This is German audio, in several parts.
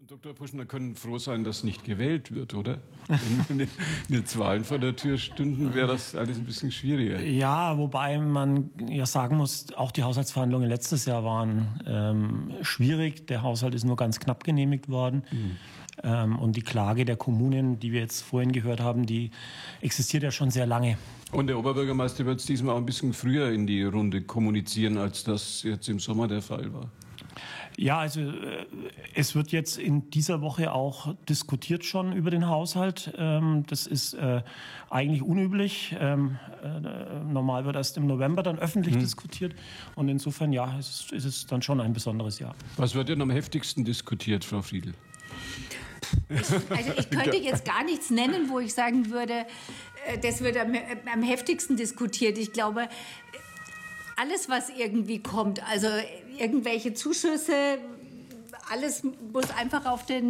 Dr. Puschner können froh sein, dass nicht gewählt wird, oder? Wenn jetzt Wahlen vor der Tür stünden, wäre das alles ein bisschen schwieriger. Ja, wobei man ja sagen muss, auch die Haushaltsverhandlungen letztes Jahr waren schwierig. Der Haushalt ist nur ganz knapp genehmigt worden. Und die Klage der Kommunen, die wir jetzt vorhin gehört haben, die existiert ja schon sehr lange. Und der Oberbürgermeister wird es diesmal auch ein bisschen früher in die Runde kommunizieren, als das jetzt im Sommer der Fall war. Ja, also es wird jetzt in dieser Woche auch diskutiert schon über den Haushalt. Das ist eigentlich unüblich. Normal wird erst im November dann öffentlich diskutiert. Und insofern, ja, ist es dann schon ein besonderes Jahr. Was wird denn am heftigsten diskutiert, Frau Friedl? Ich könnte jetzt gar nichts nennen, wo ich sagen würde, das wird am heftigsten diskutiert. Ich glaube, alles, was irgendwie kommt, also irgendwelche Zuschüsse, alles muss einfach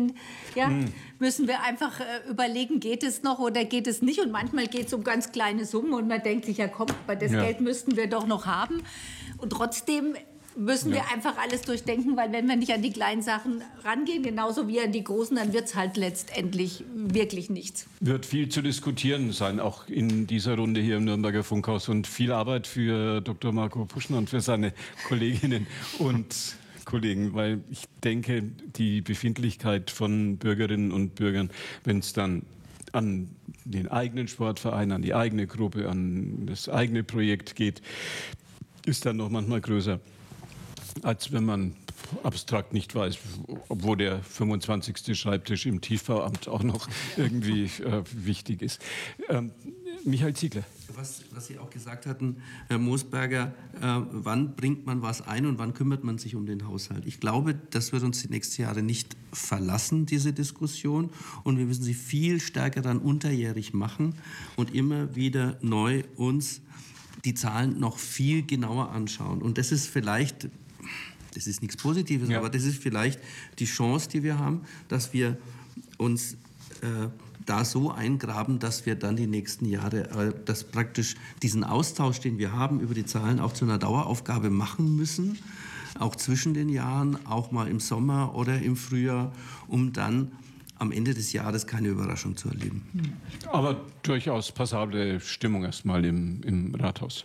müssen wir einfach überlegen, geht es noch oder geht es nicht? Und manchmal geht es um ganz kleine Summen und man denkt sich, ja komm, aber das Geld müssten wir doch noch haben. Und trotzdem müssen wir einfach alles durchdenken, weil wenn wir nicht an die kleinen Sachen rangehen, genauso wie an die großen, dann wird es halt letztendlich wirklich nichts. Wird viel zu diskutieren sein, auch in dieser Runde hier im Nürnberger Funkhaus und viel Arbeit für Dr. Marco Puschner und für seine Kolleginnen und Kollegen, weil ich denke, die Befindlichkeit von Bürgerinnen und Bürgern, wenn es dann an den eigenen Sportverein, an die eigene Gruppe, an das eigene Projekt geht, ist dann noch manchmal größer, als wenn man abstrakt nicht weiß, wo der 25. Schreibtisch im Tiefbauamt auch noch irgendwie wichtig ist. Michael Ziegler. Was Sie auch gesagt hatten, Herr Moosberger, wann bringt man was ein und wann kümmert man sich um den Haushalt? Ich glaube, das wird uns die nächsten Jahre nicht verlassen, diese Diskussion. Und wir müssen sie viel stärker dann unterjährig machen und immer wieder neu uns die Zahlen noch viel genauer anschauen. Und das ist vielleicht, das ist nichts Positives, aber das ist vielleicht die Chance, die wir haben, dass wir uns da so eingraben, dass wir dann die nächsten Jahre dass praktisch diesen Austausch, den wir haben über die Zahlen, auch zu einer Daueraufgabe machen müssen, auch zwischen den Jahren, auch mal im Sommer oder im Frühjahr, um dann am Ende des Jahres keine Überraschung zu erleben. Aber durchaus passable Stimmung erstmal im Rathaus.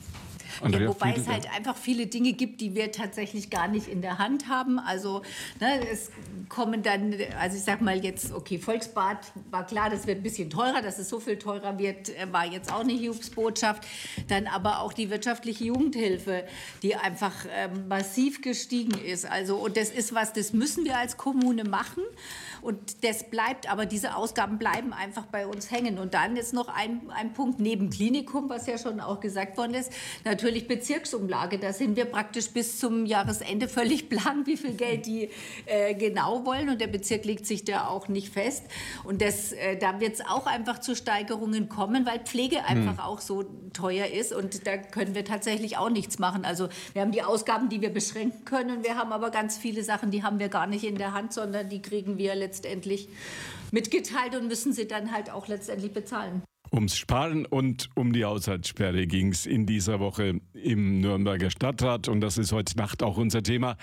Ja, wobei es halt einfach viele Dinge gibt, die wir tatsächlich gar nicht in der Hand haben. Also es kommen dann, also ich sag mal jetzt, okay, Volksbad war klar, das wird ein bisschen teurer, dass es so viel teurer wird, war jetzt auch eine Hiobsbotschaft. Dann aber auch die wirtschaftliche Jugendhilfe, die einfach massiv gestiegen ist. Also und das ist was, das müssen wir als Kommune machen. Und das bleibt, aber diese Ausgaben bleiben einfach bei uns hängen. Und dann ist noch ein Punkt neben Klinikum, was ja schon auch gesagt worden ist, natürlich Bezirksumlage. Da sind wir praktisch bis zum Jahresende völlig blank, wie viel Geld die genau wollen. Und der Bezirk legt sich da auch nicht fest. Und da wird es auch einfach zu Steigerungen kommen, weil Pflege einfach auch so teuer ist. Und da können wir tatsächlich auch nichts machen. Also wir haben die Ausgaben, die wir beschränken können. Wir haben aber ganz viele Sachen, die haben wir gar nicht in der Hand, sondern die kriegen wir letztendlich mitgeteilt und müssen sie dann halt auch letztendlich bezahlen. Ums Sparen und um die Haushaltssperre ging es in dieser Woche im Nürnberger Stadtrat. Und das ist heute Nacht auch unser Thema.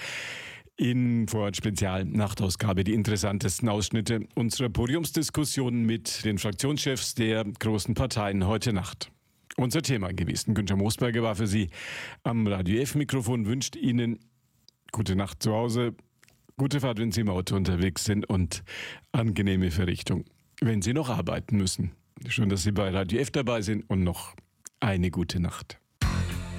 In Vorort Spezial Nachtausgabe die interessantesten Ausschnitte unserer Podiumsdiskussion mit den Fraktionschefs der großen Parteien heute Nacht. Unser Thema gewesen. Günther Moosberger war für Sie am Radio F-Mikrofon, wünscht Ihnen gute Nacht zu Hause, gute Fahrt, wenn Sie im Auto unterwegs sind und angenehme Verrichtung, wenn Sie noch arbeiten müssen. Schön, dass Sie bei Radio F dabei sind und noch eine gute Nacht.